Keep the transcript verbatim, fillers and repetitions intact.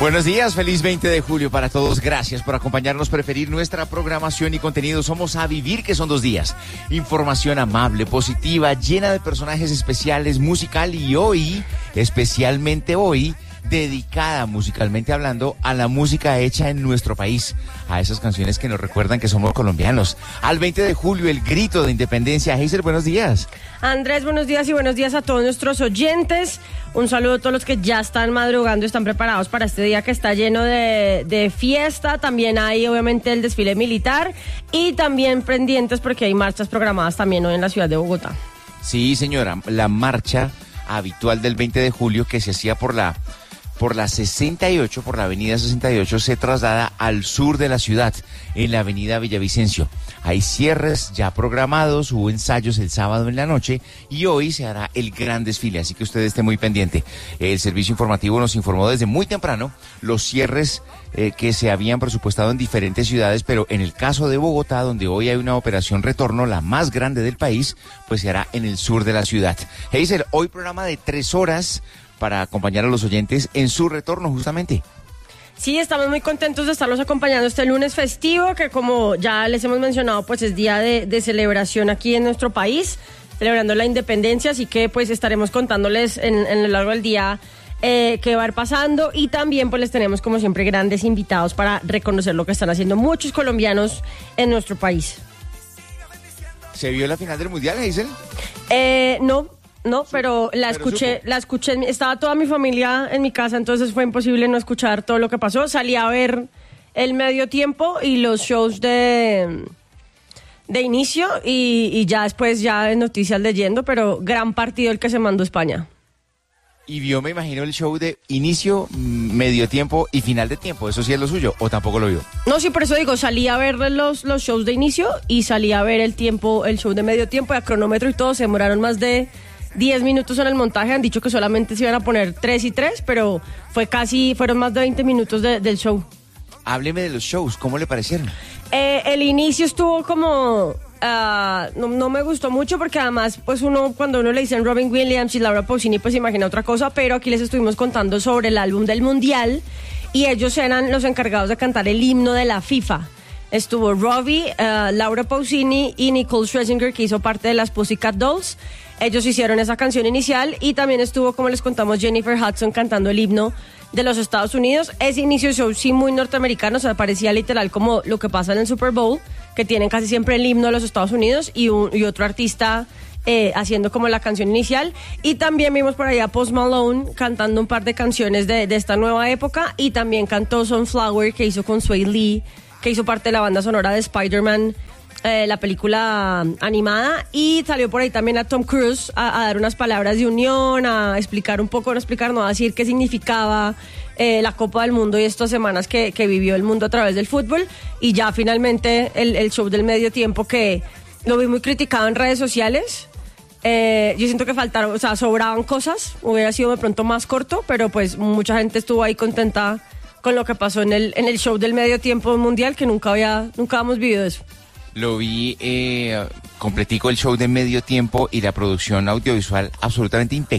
Buenos días, feliz veinte de julio para todos. Gracias por acompañarnos, preferir nuestra programación y contenido. Somos A Vivir, que son dos días. Información amable, positiva, llena de personajes especiales, musical y hoy, especialmente hoy, dedicada musicalmente hablando a la música hecha en nuestro país, a esas canciones que nos recuerdan que somos colombianos. Al veinte de julio, el grito de independencia. Hazel, buenos días. Andrés, buenos días y buenos días a todos nuestros oyentes. Un saludo a todos los que ya están madrugando, están preparados para este día que está lleno de, de fiesta. También hay obviamente el desfile militar y también pendientes porque hay marchas programadas también hoy en la ciudad de Bogotá. Sí, señora, la marcha habitual del veinte de julio que se hacía por la... por la sesenta y ocho, por la avenida sesenta y ocho, se traslada al sur de la ciudad, en la avenida Villavicencio. Hay cierres ya programados, hubo ensayos el sábado en la noche y hoy se hará el gran desfile, así que usted esté muy pendiente. El servicio informativo nos informó desde muy temprano los cierres eh, que se habían presupuestado en diferentes ciudades, pero en el caso de Bogotá, donde hoy hay una operación retorno, la más grande del país, pues se hará en el sur de la ciudad. Hazel, hoy programa de tres horas para acompañar a los oyentes en su retorno justamente. Sí, estamos muy contentos de estarlos acompañando este lunes festivo, que como ya les hemos mencionado, pues es día de, de celebración aquí en nuestro país, celebrando la independencia, así que pues estaremos contándoles en, en lo largo del día eh, qué va a ir pasando, y también pues les tenemos como siempre grandes invitados para reconocer lo que están haciendo muchos colombianos en nuestro país. ¿Se vio la final del Mundial, Hazel? Eh, no. No, pero la pero escuché, supo. la escuché, estaba toda mi familia en mi casa, entonces fue imposible no escuchar todo lo que pasó. Salí a ver el medio tiempo y los shows de, de inicio y, y ya después ya en noticias leyendo, pero gran partido el que se mandó España. Y vio, me imagino, el show de inicio, medio tiempo y final de tiempo. ¿Eso sí es lo suyo o tampoco lo vio? No, sí, por eso digo, salí a ver los, los shows de inicio y salí a ver el tiempo, el show de medio tiempo y a cronómetro y todo. Se demoraron más de diez minutos en el montaje. Han dicho que solamente se iban a poner tres y tres, pero fue casi, fueron más de veinte minutos de, del show. Hábleme de los shows, ¿cómo le parecieron? Eh, el inicio estuvo como... Uh, no, no me gustó mucho porque además, pues uno, cuando uno le dicen Robin Williams y Laura Pausini, pues imagina otra cosa, pero aquí les estuvimos contando sobre el álbum del Mundial y ellos eran los encargados de cantar el himno de la FIFA. Estuvo Robbie, uh, Laura Pausini y Nicole Scherzinger, que hizo parte de las Pussycat Dolls. Ellos hicieron esa canción inicial y también estuvo, como les contamos, Jennifer Hudson cantando el himno de los Estados Unidos. Ese inicio de show sí muy norteamericano, o sea, parecía literal como lo que pasa en el Super Bowl, que tienen casi siempre el himno de los Estados Unidos y, un, y otro artista eh, haciendo como la canción inicial. Y también vimos por allá a Post Malone cantando un par de canciones de, de esta nueva época, y también cantó Sunflower, que hizo con Sway Lee, que hizo parte de la banda sonora de Spider-Man, Eh, la película animada, y salió por ahí también a Tom Cruise a, a dar unas palabras de unión, a explicar un poco, no explicar, no a decir qué significaba eh, la Copa del Mundo y estas semanas que, que vivió el mundo a través del fútbol. Y ya finalmente el, el show del medio tiempo, que lo vi muy criticado en redes sociales. Eh, yo siento que faltaron, o sea, sobraban cosas, hubiera sido de pronto más corto, pero pues mucha gente estuvo ahí contenta con lo que pasó en el, en el show del medio tiempo mundial, que nunca había, nunca habíamos vivido eso. Lo vi eh, completico el show de medio tiempo y la producción audiovisual absolutamente impecable.